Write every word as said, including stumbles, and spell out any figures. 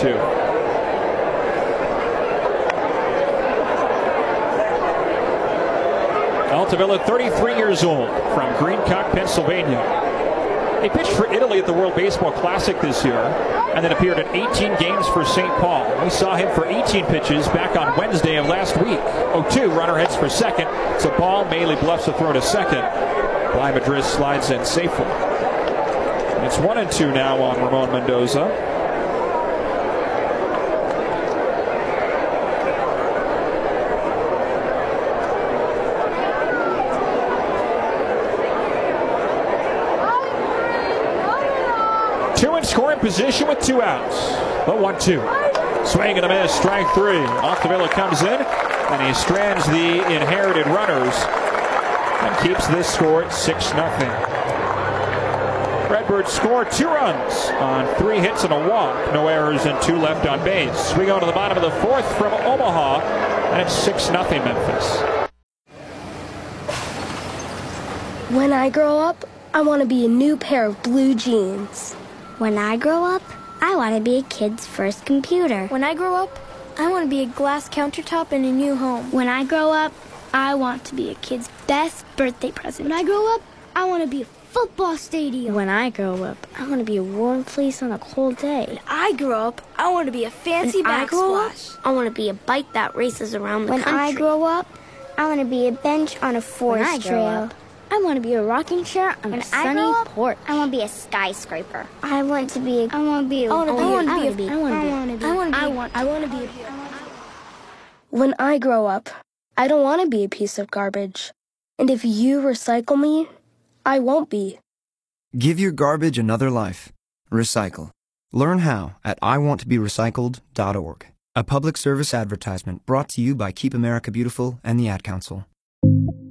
two. Altavilla, thirty-three years old, from Greencock, Pennsylvania. He pitched for Italy at the World Baseball Classic this year and then appeared in eighteen games for Saint Paul. We saw him for eighteen pitches back on Wednesday of last week. oh two, runner heads for second. It's a ball. Maley bluffs a throw to second. Bly Madrid slides in safely. It's one and two now on Ramon Mendoza. Two in scoring position with two outs. The one two. Swing and a miss. Strike three. Altavilla comes in and he strands the inherited runners and keeps this score at six nothing. Redbirds score two runs on three hits and a walk. No errors and two left on base. We go to the bottom of the fourth from Omaha, and it's six nothing Memphis. When I grow up, I want to be a new pair of blue jeans. When I grow up, I want to be a kid's first computer. When I grow up, I want to be a glass countertop in a new home. When I grow up, I want to be a kid's best birthday present. When I grow up, I want to be a football stadium. When I grow up, I want to be a warm fleece on a cold day. When I grow up, I want to be a fancy when backsplash. I, I want to be a bike that races around the when country. When I grow up, I want to be a bench on a forest when I trail. Grow up, I want to be a rocking chair on when a sunny up, porch. I want to be a skyscraper. I want to be a... I want to be a... I want to be... I want I to be... be... I want to be... I want to be... I want to be... I want... I want to be... When I grow up, I don't want to be a piece of garbage. And if you recycle me, I won't be. Give your garbage another life. Recycle. Learn how at I want to be recycled dot org. A public service advertisement brought to you by Keep America Beautiful and the Ad Council.